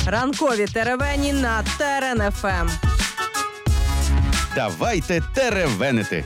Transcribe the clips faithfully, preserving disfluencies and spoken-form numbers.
Ранкові теревені на Терен еф ем. Давайте теревенити.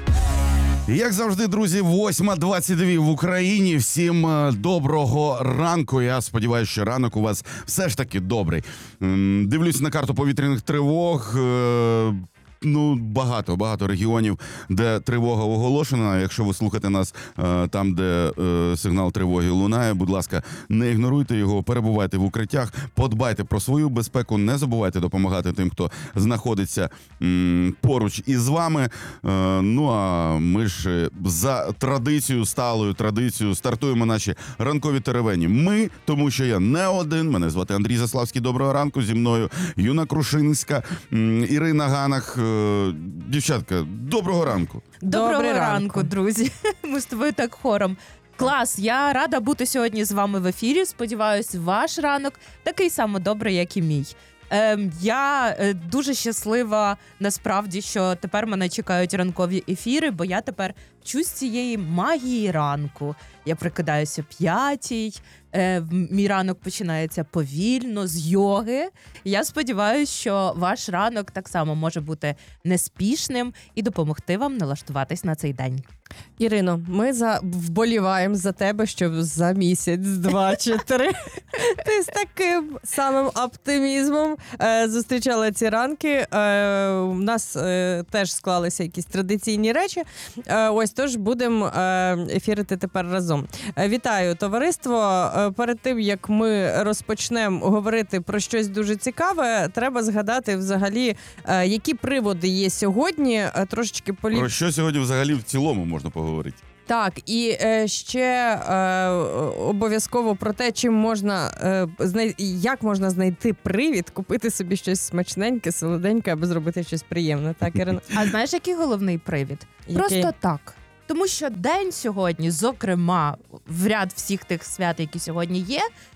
Як завжди, друзі, восьма двадцять два в Україні. Всім е, доброго ранку. Я сподіваюся, що ранок у вас все ж таки добрий. М, Дивлюсь на карту повітряних тривог. Е, Ну, багато, багато регіонів, де тривога оголошена. Якщо ви слухаєте нас е, там, де е, сигнал тривоги лунає, будь ласка, не ігноруйте його, перебувайте в укриттях, подбайте про свою безпеку, не забувайте допомагати тим, хто знаходиться м, поруч із вами. Е, ну, а ми ж за традицією, сталою традицією стартуємо наші ранкові теревені. Ми, тому що я не один, мене звати Андрій Заславський, доброго ранку, зі мною Юна Крушинська, м, Ірина Ганах. Дівчатка, доброго ранку. Доброго Добрий ранку, ранку, друзі. Ми з тобою так хором. Клас, я рада бути сьогодні з вами в ефірі. Сподіваюсь, ваш ранок такий само добрий, як і мій. Ем, я е, дуже щаслива, насправді, що тепер мене чекають ранкові ефіри, бо я тепер вчусь цієї магії ранку. Я прикидаюся п'ятій, е, мій ранок починається повільно, з йоги. Я сподіваюся, що ваш ранок так само може бути неспішним і допомогти вам налаштуватись на цей день. Ірино, ми за вболіваємо за тебе, щоб за місяць, два чи три ти з таким самим оптимізмом е, зустрічала ці ранки. Е, у нас е, теж склалися якісь традиційні речі. Е, ось, тож будемо е, ефірити тепер разом. Е, вітаю, товариство. Е, перед тим, як ми розпочнемо говорити про щось дуже цікаве, треба згадати взагалі, е, які приводи є сьогодні. Е, трошечки полі... Про що сьогодні взагалі в цілому можна поговорити? Так, і е, ще е, обов'язково про те, чим можна е, знай... як можна знайти привід, купити собі щось смачненьке, солоденьке, аби зробити щось приємне. Так, Ірина? А знаєш, який головний привід? Який? Просто так. Тому що день сьогодні, зокрема, в ряд всіх тих свят, які сьогодні є,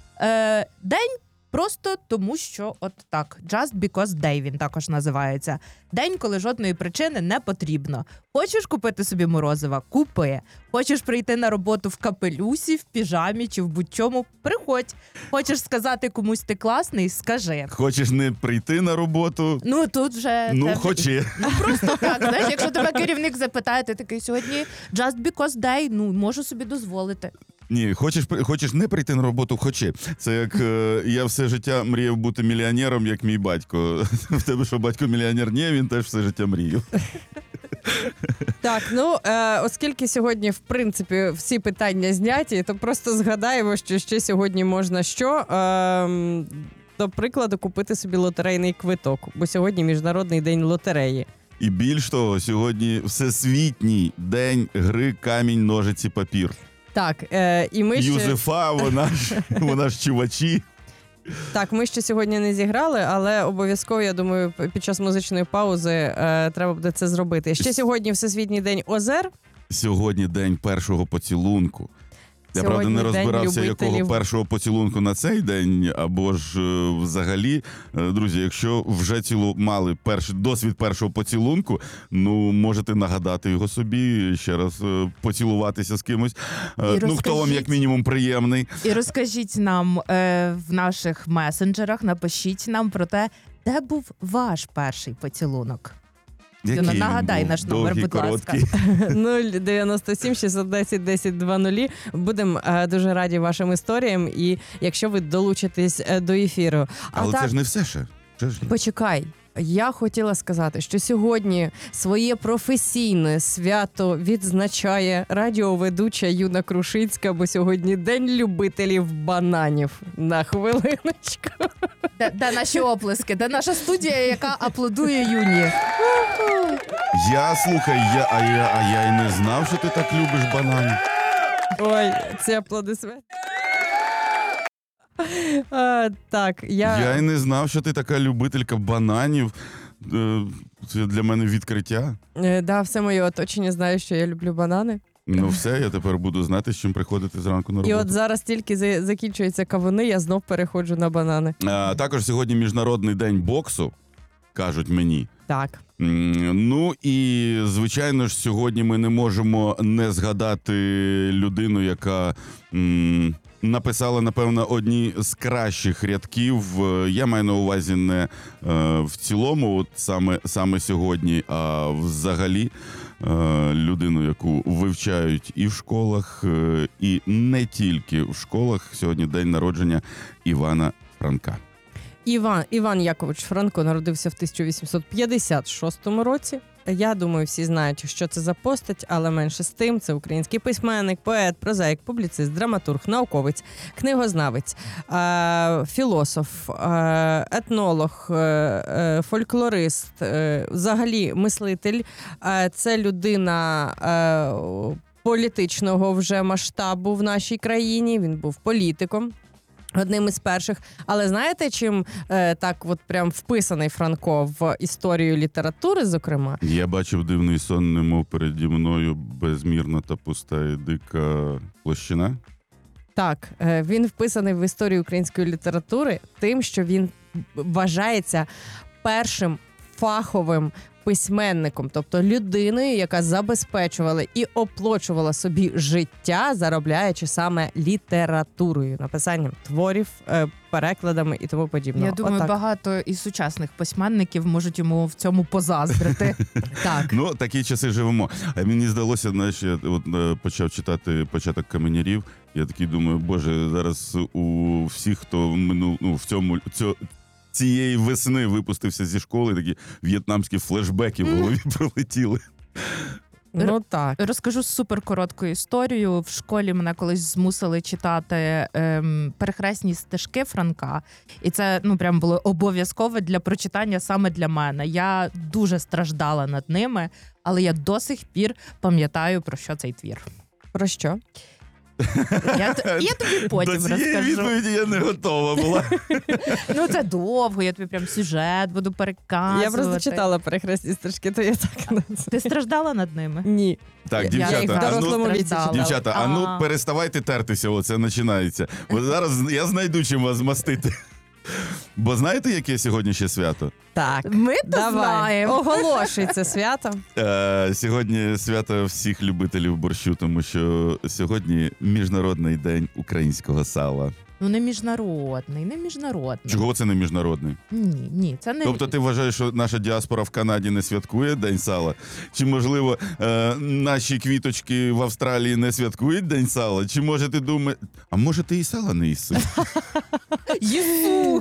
е, день просто тому, що от так, just because day він також називається. День, коли жодної причини не потрібно. Хочеш купити собі морозива? Купи. Хочеш прийти на роботу в капелюсі, в піжамі чи в будь-чому? Приходь. Хочеш сказати комусь ти класний? Скажи. Хочеш не прийти на роботу? Ну, тут вже... Ну, те- хочи. Ну, просто так, знаєш, якщо тебе керівник запитає, ти такий сьогодні just because day, ну, можу собі дозволити. Ні, хочеш, хочеш не прийти на роботу, хочи. Це як е, я все життя мріяв бути мільйонером, як мій батько. В тебе що, батько мільйонер? Ні, він теж все життя мріяв. Так, ну, е, оскільки сьогодні, в принципі, всі питання зняті, то просто згадаємо, що ще сьогодні можна що? Е, до прикладу, купити собі лотерейний квиток, бо сьогодні Міжнародний день лотереї. І більш того, сьогодні всесвітній день гри камінь, ножиці, папір. Так, е, і ми ще... Юзефа, вона ж, вона ж чувачі. Так, ми ще сьогодні не зіграли, але обов'язково, я думаю, під час музичної паузи е, треба буде це зробити. Ще сьогодні Всесвітній день озер. Сьогодні день першого поцілунку. Я, Сьогодні правда, не день розбирався, якого любителів. першого поцілунку на цей день, або ж е, взагалі. Е, Друзі, якщо вже цілу мали перший досвід першого поцілунку, ну, можете нагадати його собі, ще раз е, поцілуватися з кимось. Е, Ну, хто вам, як мінімум, приємний. І розкажіть нам е, в наших месенджерах, напишіть нам про те, де був ваш перший поцілунок. Який Юна, він нагадай був? наш номер, Довгий, будь ласка. короткий. нуль дев'яносто сім шістсот десять десять двадцять. Будемо е, дуже раді вашим історіям, і якщо ви долучитесь е, до ефіру. А Але так, це ж не все ще. Це ж... почекай. Я хотіла сказати, що сьогодні своє професійне свято відзначає радіоведуча Юна Крушицька, бо сьогодні День любителів бананів. На хвилиночку. Де, де наші оплески? Де наша студія, яка аплодує Юні? Я, слухай, я, а, я, а я й не знав, що ти так любиш банани. Ой, це аплодисмент. А, так, я... Я й не знав, що ти така любителька бананів. Е, Це для мене відкриття. Е, да, все моє оточення знає, що я люблю банани. Ну все, я тепер буду знати, з чим приходити зранку на І роботу. от зараз тільки за- закінчуються кавуни, я знов переходжу на банани. А, також сьогодні Міжнародний день боксу, кажуть мені. Так. М, Ну і, звичайно ж, сьогодні ми не можемо не згадати людину, яка м, написала, напевно, одні з кращих рядків. Е, Я маю на увазі не е, в цілому, от саме, саме сьогодні, а взагалі е, людину, яку вивчають і в школах, е, і не тільки в школах. Сьогодні день народження Івана Франка. Іван, Іван Якович Франко народився в тисяча вісімсот п'ятдесят шостому році. Я думаю, всі знають, що це за постать, але менше з тим. Це український письменник, поет, прозаїк, публіцист, драматург, науковець, книгознавець, е- філософ, е- етнолог, е- фольклорист, е- взагалі мислитель. Е- це людина е- політичного вже масштабу в нашій країні. Він був політиком. Одним із перших. Але знаєте, чим е, так от прям вписаний Франко в історію літератури, зокрема? Я бачив дивний сон, немов переді мною безмірна та пуста і дика площина. Так, е, він вписаний в історію української літератури тим, що він вважається першим фаховим письменником, тобто людиною, яка забезпечувала і оплачувала собі життя, заробляючи саме літературою, написанням творів, е, перекладами і тому подібне. Я думаю, Отак. багато із сучасних письменників можуть йому в цьому позаздрити. Так. Ну, такі часи живемо. А мені здалося, знаєш, я от е, почав читати початок каменярів. Я такий думаю, боже, зараз у всіх, хто минув, ну, в цьому цьо, цієї весни випустився зі школи, такі в'єтнамські флешбеки в голові пролетіли. Ну так. Розкажу суперкоротку історію. В школі мене колись змусили читати ем, перехресні стежки Франка. І це, ну, прям було обов'язково для прочитання саме для мене. Я дуже страждала над ними, але я до сих пір пам'ятаю, про що цей твір. Про що? Я, т- я тобі потім До цієї розкажу. відповіді я не готова була. Ну, це довго, я тобі прям сюжет буду переказувати. Я просто читала перехресні стежки, то я так не знаю. Ти страждала над ними? Ні. Так, Я- я їх в дівчата, а ну, дорослому віці страждала. читала. дівчата, а ну А. переставайте тертися, оце починається. Бо зараз я знайду чим вас змастити. Бо знаєте, яке сьогодні ще свято? Так. Ми то Давай, знаємо. оголошуй це свято. Е, сьогодні свято всіх любителів борщу, тому що сьогодні Міжнародний день українського сала. Ну, не міжнародний, не міжнародний. Чого це не міжнародний? Ні, ні, це не... Тобто ти вважаєш, що наша діаспора в Канаді не святкує День сала? Чи, можливо, е, наші квіточки в Австралії не святкують День сала? Чи, може, ти думаєш... А може, ти і сала не їси? Єсу!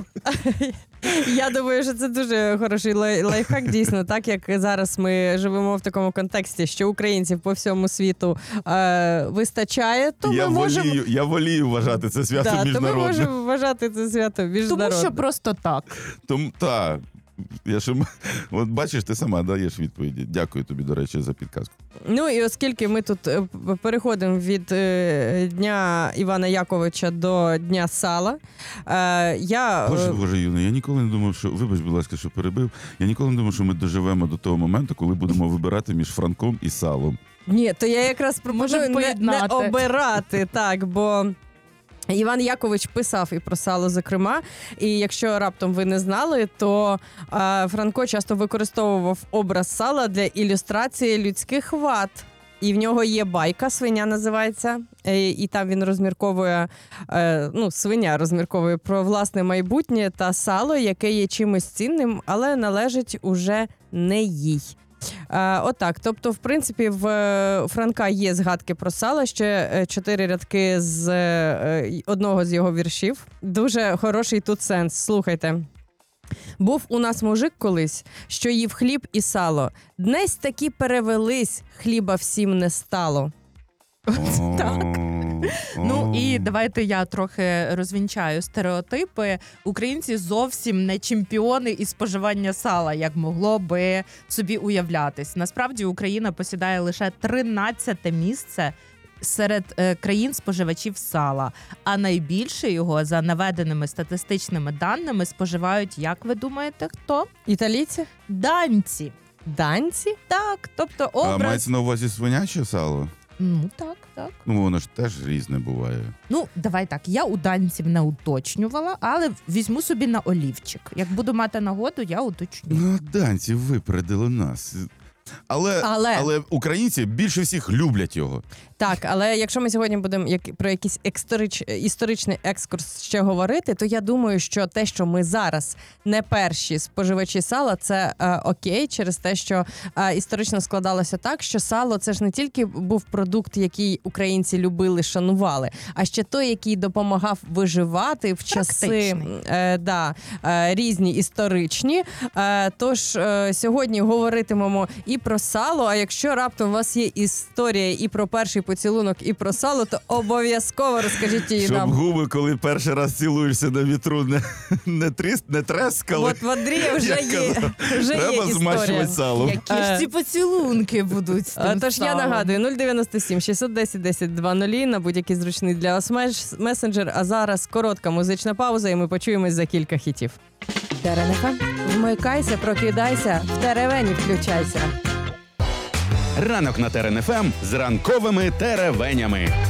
Я думаю, що це дуже хороший лай- лайфхак, дійсно, так як зараз ми живемо в такому контексті, що українців по всьому світу е, вистачає, то Я ми можемо... волію, я волію вважати це свято Да, то ми міжнародним. можемо вважати це свято Тому міжнародним. що просто так. Тому, та, я ж, от бачиш, ти сама даєш відповіді. Дякую тобі, до речі, за підказку. Ну і оскільки ми тут е, переходимо від е, Дня Івана Яковича до Дня сала, е, я... Боже, е, боже, Юна, я ніколи не думав, що, вибач, будь ласка, що перебив, я ніколи не думав, що ми доживемо до того моменту, коли будемо вибирати між Франком і салом. Ні, то я якраз пропоную Можемо не, не поєднати. обирати, так, бо Іван Якович писав і про сало, зокрема. І якщо раптом ви не знали, то е, Франко часто використовував образ сала для ілюстрації людських вад. І в нього є байка, свиня називається, і, і там він розмірковує, е, ну, свиня розмірковує про власне майбутнє та сало, яке є чимось цінним, але належить уже не їй. Е, отак, тобто, в принципі, в е, Франка є згадки про сало, ще е, чотири рядки з е, одного з його віршів. Дуже хороший тут сенс, слухайте. Був у нас мужик колись, що їв хліб і сало. Днесь таки перевелись, хліба всім не стало. Так. О, Ну о. і давайте я трохи розвінчаю стереотипи. Українці зовсім не чемпіони із споживання сала, як могло би собі уявлятись. Насправді Україна посідає лише тринадцяте місце серед е, країн-споживачів сала, а найбільше його, за наведеними статистичними даними, споживають, як ви думаєте, хто? Італійці? Данці. Данці? Так, тобто А образ... мається на увазі свиняче сало? Ну так, так. Ну, воно ж теж різне буває. Ну, давай так, я у данців не уточнювала, але візьму собі на олівчик. Як буду мати нагоду, я уточню. Ну, данці випередили нас. Але, Але. але українці більше всіх люблять його. Так, але якщо ми сьогодні будемо як, про якийсь ексторич, історичний екскурс ще говорити, то я думаю, що те, що ми зараз не перші споживачі сала, це е, окей, через те, що е, історично складалося так, що сало це ж не тільки був продукт, який українці любили, шанували, а ще той, який допомагав виживати в часи е, да, е, різні історичні. Е, тож е, сьогодні говоритимемо і про сало, а якщо раптом у вас є історія і про перший поцілунок, і про сало, то обов'язково розкажіть її Щоб нам. губи, коли перший раз цілуєшся на вітру, не, не, тріс, не трескали. От в Андрія вже Я є, казав, вже є треба історія. змащувати салом. Які ж Е, ці поцілунки будуть з тим Е, Тож я салом? нагадую, нуль дев'яносто сім шістсот десять десять двадцять на будь-який зручний для вас меш- месенджер. А зараз коротка музична пауза, і ми почуємось за кілька хітів. ТРНФ, вмикайся, прокидайся, в теревені включайся. Ранок на ТРН-ФМ з ранковими теревенями.